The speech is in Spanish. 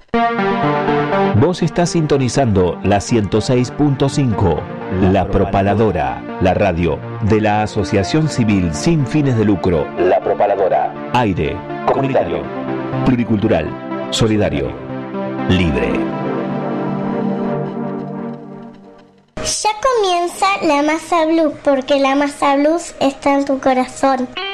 Vos estás sintonizando la 106.5, La Propaladora, la radio de la Asociación Civil Sin Fines de Lucro. La Propaladora. Aire, comunitario, pluricultural, solidario, libre. Ya comienza la Masa Blues, porque la Masa Blues está en tu corazón.